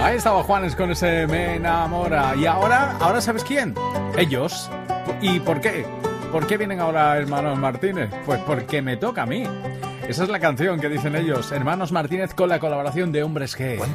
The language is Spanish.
Ahí estaba Juanes con ese Me enamora. Y ahora ¿sabes quién? Ellos. ¿Y por qué? ¿Por qué vienen ahora Hermanos Martínez? Pues porque me toca a mí. Esa es la canción que dicen ellos, Hermanos Martínez, con la colaboración de Hombres G.